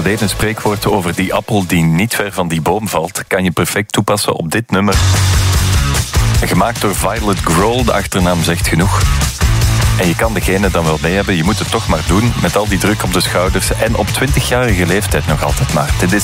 Dat ene spreekwoord over die appel die niet ver van die boom valt, kan je perfect toepassen op dit nummer. Gemaakt door Violet Grohl, de achternaam zegt genoeg. En je kan degene dan wel mee hebben, je moet het toch maar doen, met al die druk op de schouders en op 20-jarige leeftijd nog altijd maar. Dit is